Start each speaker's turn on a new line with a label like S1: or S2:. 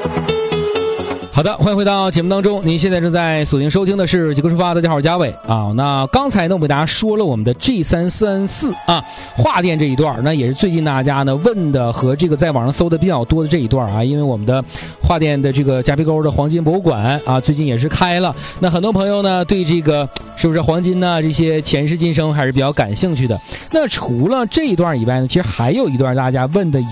S1: 好的，欢迎回到节目当中。您现在正在锁定收听的是极客出发，大家好，我是嘉伟啊。那刚才呢，我们给大家说了我们的 G34N4啊，话电这一段，那也是最近大家呢问的和这个在网上搜的比较多的这一段啊。因为我们的话电的这个夹皮沟的黄金博物馆啊，最近也是开了。那很多朋友呢对这个是不是黄金呢这些前世今生还是比较感兴趣的。那除了这一段以外呢，其实还有一段大家问的